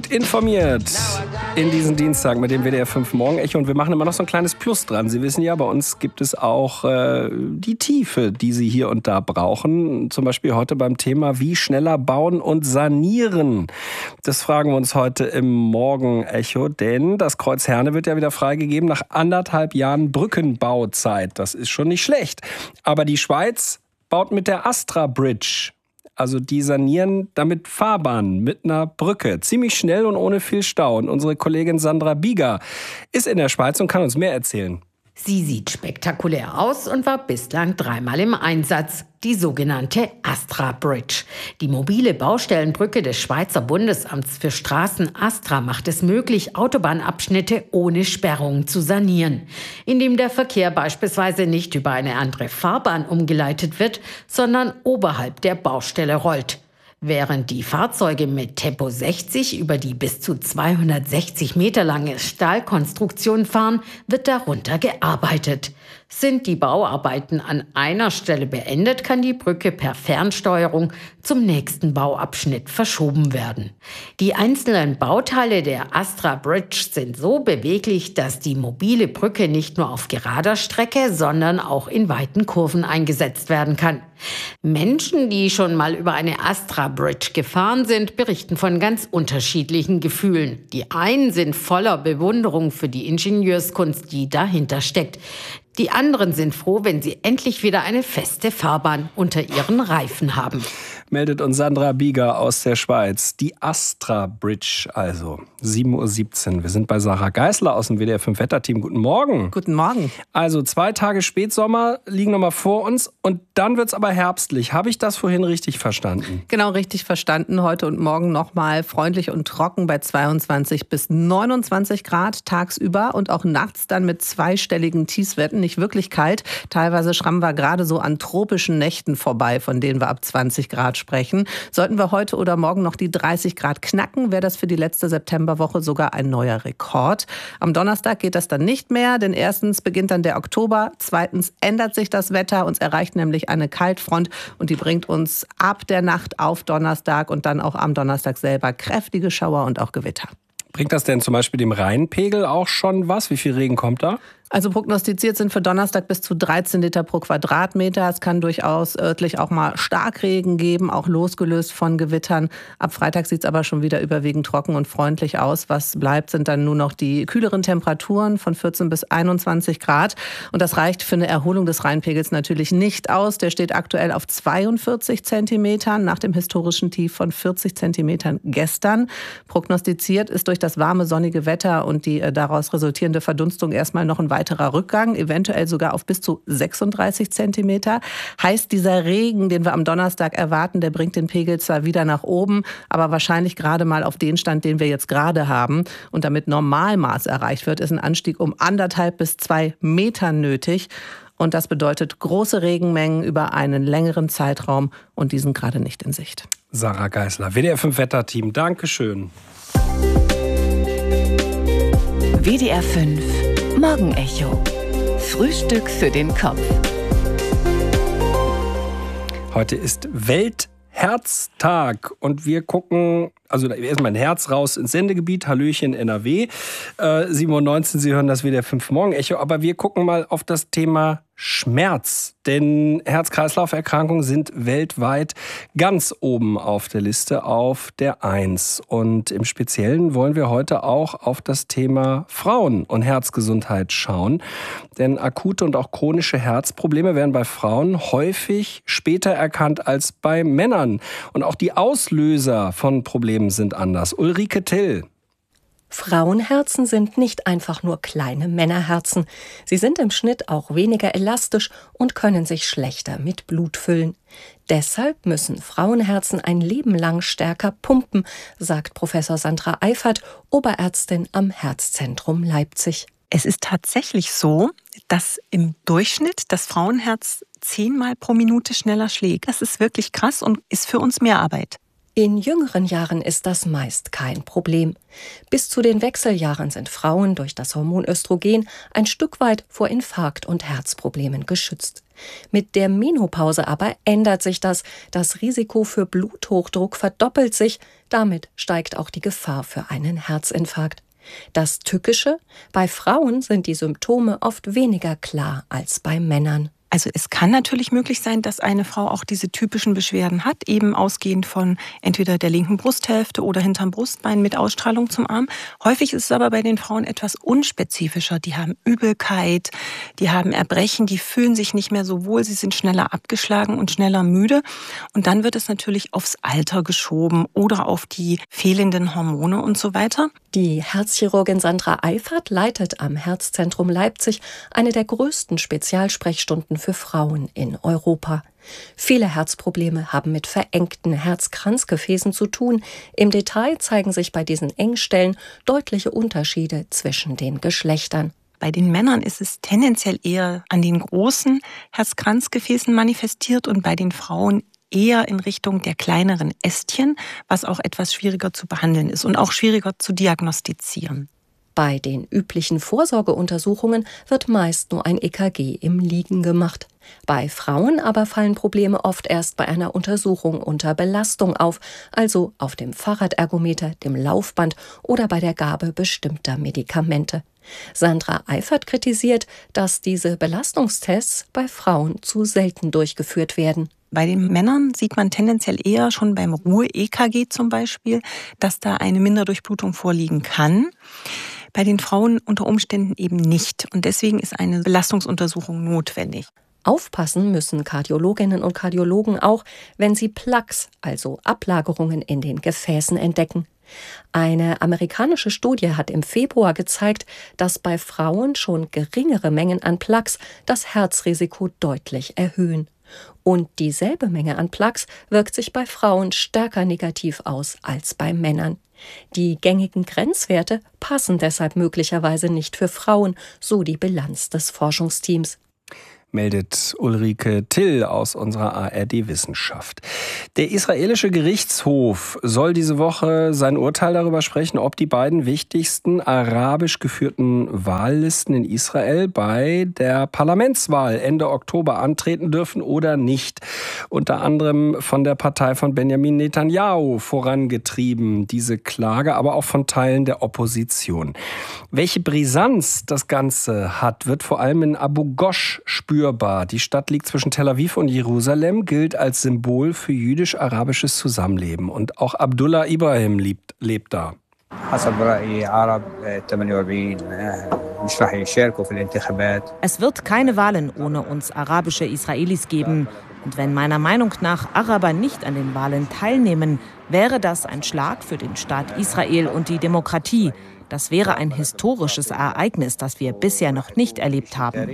Gut informiert in diesen Dienstag mit dem WDR 5 Morgen-Echo. Und wir machen immer noch so ein kleines Plus dran. Sie wissen ja, bei uns gibt es auch die Tiefe, die Sie hier und da brauchen. Zum Beispiel heute beim Thema, wie schneller bauen und sanieren. Das fragen wir uns heute im Morgen-Echo. Denn das Kreuz Herne wird ja wieder freigegeben nach 1,5 Jahren Brückenbauzeit. Das ist schon nicht schlecht. Aber die Schweiz baut mit der Astra Bridge. Also die sanieren damit Fahrbahnen mit einer Brücke. Ziemlich schnell und ohne viel Stau. Und unsere Kollegin Sandra Bieger ist in der Schweiz und kann uns mehr erzählen. Sie sieht spektakulär aus und war bislang 3-mal im Einsatz. Die sogenannte Astra Bridge. Die mobile Baustellenbrücke des Schweizer Bundesamts für Straßen Astra macht es möglich, Autobahnabschnitte ohne Sperrungen zu sanieren, indem der Verkehr beispielsweise nicht über eine andere Fahrbahn umgeleitet wird, sondern oberhalb der Baustelle rollt. Während die Fahrzeuge mit Tempo 60 über die bis zu 260 Meter lange Stahlkonstruktion fahren, wird darunter gearbeitet. Sind die Bauarbeiten an einer Stelle beendet, kann die Brücke per Fernsteuerung zum nächsten Bauabschnitt verschoben werden. Die einzelnen Bauteile der Astra Bridge sind so beweglich, dass die mobile Brücke nicht nur auf gerader Strecke, sondern auch in weiten Kurven eingesetzt werden kann. Menschen, die schon mal über eine Astra Bridge gefahren sind, berichten von ganz unterschiedlichen Gefühlen. Die einen sind voller Bewunderung für die Ingenieurskunst, die dahinter steckt. Die anderen sind froh, wenn sie endlich wieder eine feste Fahrbahn unter ihren Reifen haben. Meldet uns Sandra Bieger aus der Schweiz. Die Astra Bridge also. 7:17 Uhr. Wir sind bei Sarah Geisler aus dem WDR 5 Wetterteam. Guten Morgen. Guten Morgen. Also 2 Tage Spätsommer liegen noch mal vor uns und dann wird's aber herbstlich. Habe ich das vorhin richtig verstanden? Genau, richtig verstanden. Heute und morgen noch mal freundlich und trocken bei 22 bis 29 Grad tagsüber und auch nachts dann mit zweistelligen Tiefstwerten. Nicht wirklich kalt. Teilweise schrammen wir gerade so an tropischen Nächten vorbei, von denen wir ab 20 Grad sprechen. Sollten wir heute oder morgen noch die 30 Grad knacken, wäre das für die letzte Septemberwoche sogar ein neuer Rekord. Am Donnerstag geht das dann nicht mehr, denn erstens beginnt dann der Oktober, zweitens ändert sich das Wetter, uns erreicht nämlich eine Kaltfront und die bringt uns ab der Nacht auf Donnerstag und dann auch am Donnerstag selber kräftige Schauer und auch Gewitter. Bringt das denn zum Beispiel dem Rheinpegel auch schon was? Wie viel Regen kommt da? Also prognostiziert sind für Donnerstag bis zu 13 Liter pro Quadratmeter. Es kann durchaus örtlich auch mal Starkregen geben, auch losgelöst von Gewittern. Ab Freitag sieht es aber schon wieder überwiegend trocken und freundlich aus. Was bleibt, sind dann nur noch die kühleren Temperaturen von 14 bis 21 Grad. Und das reicht für eine Erholung des Rheinpegels natürlich nicht aus. Der steht aktuell auf 42 Zentimetern nach dem historischen Tief von 40 Zentimetern gestern. Prognostiziert ist durch das warme, sonnige Wetter und die daraus resultierende Verdunstung erstmal noch ein weiterer Rückgang, eventuell sogar auf bis zu 36 Zentimeter. Heißt, dieser Regen, den wir am Donnerstag erwarten, der bringt den Pegel zwar wieder nach oben, aber wahrscheinlich gerade mal auf den Stand, den wir jetzt gerade haben. Und damit Normalmaß erreicht wird, ist ein Anstieg um 1,5 bis 2 Meter nötig. Und das bedeutet große Regenmengen über einen längeren Zeitraum und die sind gerade nicht in Sicht. Sarah Geisler, WDR 5 Wetterteam, Dankeschön. WDR 5 Morgenecho. Frühstück für den Kopf. Heute ist Weltherztag und wir gucken, also erstmal ein Herz raus ins Sendegebiet, Hallöchen NRW. 7:19 Uhr, Sie hören das WDR 5 Morgenecho, aber wir gucken mal auf das Thema Schmerz. Denn Herz-Kreislauf-Erkrankungen sind weltweit ganz oben auf der Liste, auf der 1. Und im Speziellen wollen wir heute auch auf das Thema Frauen und Herzgesundheit schauen. Denn akute und auch chronische Herzprobleme werden bei Frauen häufig später erkannt als bei Männern. Und auch die Auslöser von Problemen sind anders. Ulrike Till. Frauenherzen sind nicht einfach nur kleine Männerherzen. Sie sind im Schnitt auch weniger elastisch und können sich schlechter mit Blut füllen. Deshalb müssen Frauenherzen ein Leben lang stärker pumpen, sagt Professor Sandra Eifert, Oberärztin am Herzzentrum Leipzig. Es ist tatsächlich so, dass im Durchschnitt das Frauenherz 10-mal pro Minute schneller schlägt. Das ist wirklich krass und ist für uns mehr Arbeit. In jüngeren Jahren ist das meist kein Problem. Bis zu den Wechseljahren sind Frauen durch das Hormon Östrogen ein Stück weit vor Infarkt und Herzproblemen geschützt. Mit der Menopause aber ändert sich das. Das Risiko für Bluthochdruck verdoppelt sich. Damit steigt auch die Gefahr für einen Herzinfarkt. Das Tückische: Bei Frauen sind die Symptome oft weniger klar als bei Männern. Also es kann natürlich möglich sein, dass eine Frau auch diese typischen Beschwerden hat, eben ausgehend von entweder der linken Brusthälfte oder hinterm Brustbein mit Ausstrahlung zum Arm. Häufig ist es aber bei den Frauen etwas unspezifischer. Die haben Übelkeit, die haben Erbrechen, die fühlen sich nicht mehr so wohl, sie sind schneller abgeschlagen und schneller müde. Und dann wird es natürlich aufs Alter geschoben oder auf die fehlenden Hormone und so weiter. Die Herzchirurgin Sandra Eifert leitet am Herzzentrum Leipzig eine der größten Spezialsprechstunden für Frauen in Europa. Viele Herzprobleme haben mit verengten Herzkranzgefäßen zu tun. Im Detail zeigen sich bei diesen Engstellen deutliche Unterschiede zwischen den Geschlechtern. Bei den Männern ist es tendenziell eher an den großen Herzkranzgefäßen manifestiert und bei den Frauen eher in Richtung der kleineren Ästchen, was auch etwas schwieriger zu behandeln ist und auch schwieriger zu diagnostizieren. Bei den üblichen Vorsorgeuntersuchungen wird meist nur ein EKG im Liegen gemacht. Bei Frauen aber fallen Probleme oft erst bei einer Untersuchung unter Belastung auf, also auf dem Fahrradergometer, dem Laufband oder bei der Gabe bestimmter Medikamente. Sandra Eifert kritisiert, dass diese Belastungstests bei Frauen zu selten durchgeführt werden. Bei den Männern sieht man tendenziell eher schon beim Ruhe-EKG zum Beispiel, dass da eine Minderdurchblutung vorliegen kann. Bei den Frauen unter Umständen eben nicht. Und deswegen ist eine Belastungsuntersuchung notwendig. Aufpassen müssen Kardiologinnen und Kardiologen auch, wenn sie Plaques, also Ablagerungen in den Gefäßen, entdecken. Eine amerikanische Studie hat im Februar gezeigt, dass bei Frauen schon geringere Mengen an Plaques das Herzrisiko deutlich erhöhen. Und dieselbe Menge an Plaques wirkt sich bei Frauen stärker negativ aus als bei Männern. Die gängigen Grenzwerte passen deshalb möglicherweise nicht für Frauen, so die Bilanz des Forschungsteams. Meldet Ulrike Till aus unserer ARD-Wissenschaft. Der israelische Gerichtshof soll diese Woche sein Urteil darüber sprechen, ob die beiden wichtigsten arabisch geführten Wahllisten in Israel bei der Parlamentswahl Ende Oktober antreten dürfen oder nicht. Unter anderem von der Partei von Benjamin Netanyahu vorangetrieben, diese Klage, aber auch von Teilen der Opposition. Welche Brisanz das Ganze hat, wird vor allem in Abu Ghosh spürbar. Die Stadt liegt zwischen Tel Aviv und Jerusalem, gilt als Symbol für jüdisch-arabisches Zusammenleben. Und auch Abdullah Ibrahim lebt da. Es wird keine Wahlen ohne uns arabische Israelis geben. Und wenn meiner Meinung nach Araber nicht an den Wahlen teilnehmen, wäre das ein Schlag für den Staat Israel und die Demokratie. Das wäre ein historisches Ereignis, das wir bisher noch nicht erlebt haben.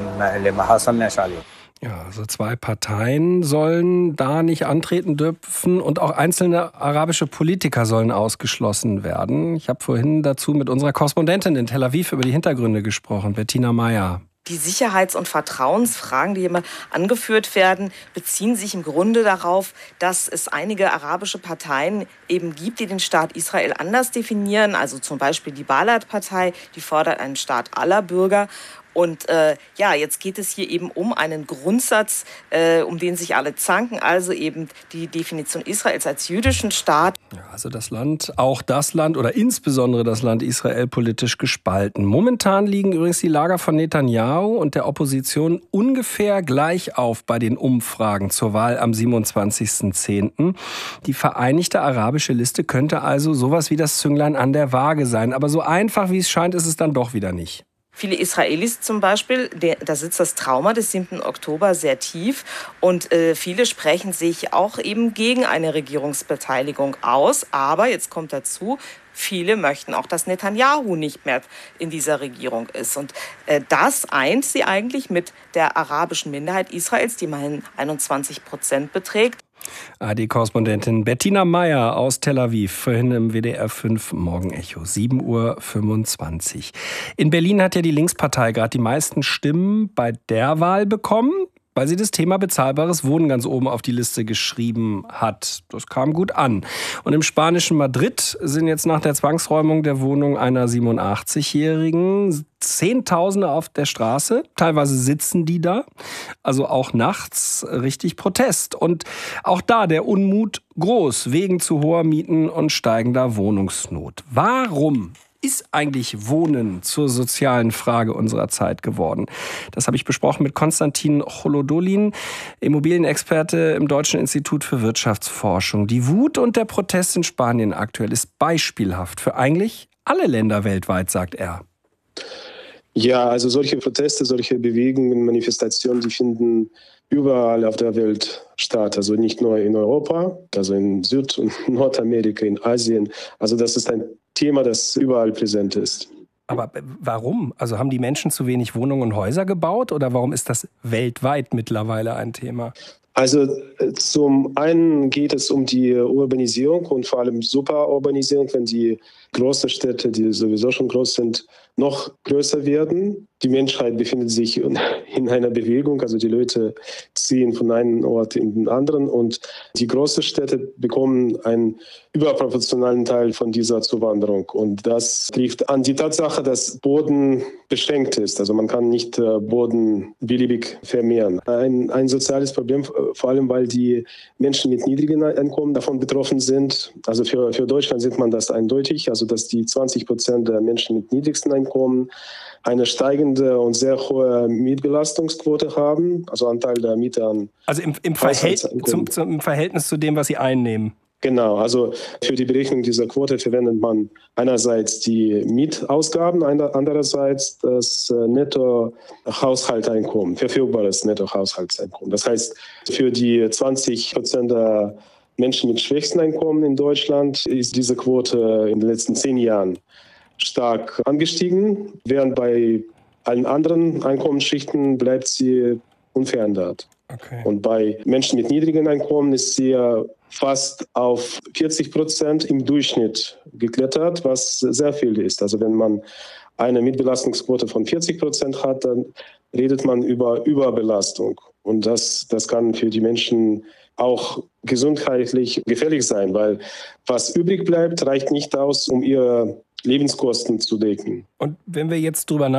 Ja, also 2 Parteien sollen da nicht antreten dürfen und auch einzelne arabische Politiker sollen ausgeschlossen werden. Ich habe vorhin dazu mit unserer Korrespondentin in Tel Aviv über die Hintergründe gesprochen, Bettina Meyer. Die Sicherheits- und Vertrauensfragen, die immer angeführt werden, beziehen sich im Grunde darauf, dass es einige arabische Parteien eben gibt, die den Staat Israel anders definieren. Also zum Beispiel die Balad-Partei, die fordert einen Staat aller Bürger. Und jetzt geht es hier eben um einen Grundsatz, um den sich alle zanken, also eben die Definition Israels als jüdischen Staat. Ja, also das Land oder insbesondere das Land Israel politisch gespalten. Momentan liegen übrigens die Lager von Netanyahu und der Opposition ungefähr gleich auf bei den Umfragen zur Wahl am 27.10. Die Vereinigte Arabische Liste könnte also sowas wie das Zünglein an der Waage sein. Aber so einfach wie es scheint, ist es dann doch wieder nicht. Viele Israelis zum Beispiel, da sitzt das Trauma des 7. Oktober sehr tief und viele sprechen sich auch eben gegen eine Regierungsbeteiligung aus. Aber jetzt kommt dazu, viele möchten auch, dass Netanyahu nicht mehr in dieser Regierung ist. Und das eint sie eigentlich mit der arabischen Minderheit Israels, die immerhin 21% beträgt. ARD-Korrespondentin Bettina Meyer aus Tel Aviv, vorhin im WDR 5 Morgenecho, 7:25 Uhr. In Berlin hat ja die Linkspartei gerade die meisten Stimmen bei der Wahl bekommen. weil sie das Thema bezahlbares Wohnen ganz oben auf die Liste geschrieben hat. Das kam gut an. Und im spanischen Madrid sind jetzt nach der Zwangsräumung der Wohnung einer 87-Jährigen Zehntausende auf der Straße. Teilweise sitzen die da, also auch nachts, richtig Protest. Und auch da der Unmut groß, wegen zu hoher Mieten und steigender Wohnungsnot. Warum ist eigentlich Wohnen zur sozialen Frage unserer Zeit geworden? Das habe ich besprochen mit Konstantin Cholodolin, Immobilienexperte im Deutschen Institut für Wirtschaftsforschung. Die Wut und der Protest in Spanien aktuell ist beispielhaft für eigentlich alle Länder weltweit, sagt er. Ja, also solche Proteste, solche Bewegungen, Manifestationen, die finden überall auf der Welt statt. Also nicht nur in Europa, also in Süd- und Nordamerika, in Asien. Also das ist ein Thema, das überall präsent ist. Aber warum? Also haben die Menschen zu wenig Wohnungen und Häuser gebaut oder warum ist das weltweit mittlerweile ein Thema? Also zum einen geht es um die Urbanisierung und vor allem Superurbanisierung, wenn die großen Städte, die sowieso schon groß sind, noch größer werden. Die Menschheit befindet sich in einer Bewegung, also die Leute ziehen von einem Ort in den anderen und die großen Städte bekommen einen überproportionalen Teil von dieser Zuwanderung. Und das trifft an die Tatsache, dass Boden beschränkt ist. Also man kann nicht Boden beliebig vermehren. Ein soziales Problem, vor allem weil die Menschen mit niedrigen Einkommen davon betroffen sind. Also für Deutschland sieht man das eindeutig, also dass die 20% der Menschen mit niedrigsten Einkommen eine steigende und sehr hohe Mietbelastungsquote haben, also Anteil der Miete an. Also im Verhältnis zu dem, was sie einnehmen. Genau, also für die Berechnung dieser Quote verwendet man einerseits die Mietausgaben, andererseits das Nettohaushaltseinkommen, verfügbares Nettohaushaltseinkommen. Das heißt, für die 20% der Menschen mit schwächsten Einkommen in Deutschland ist diese Quote in den letzten 10 Jahren stark angestiegen, während bei allen anderen Einkommensschichten bleibt sie unverändert. Okay. Und bei Menschen mit niedrigen Einkommen ist sie fast auf 40% im Durchschnitt geklettert, was sehr viel ist. Also wenn man eine Mietbelastungsquote von 40% hat, dann redet man über Überbelastung. Und das kann für die Menschen auch gesundheitlich gefährlich sein, weil was übrig bleibt, reicht nicht aus, um ihre Lebenskosten zu decken. Und wenn wir jetzt drüber